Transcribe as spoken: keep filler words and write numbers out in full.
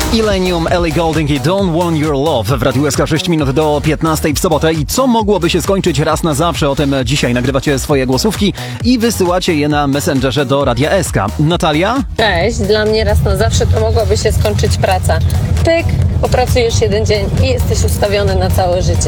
Illenium, Ellie Goulding i Don't Want Your Love w Radiu S K sześć minut do piętnastej w sobotę. I co mogłoby się skończyć raz na zawsze? O tym dzisiaj. Nagrywacie swoje głosówki i wysyłacie je na Messengerze do Radia S K. Natalia? Cześć, dla mnie raz na zawsze to mogłaby się skończyć praca. Pyk, popracujesz jeden dzień i jesteś ustawiony na całe życie.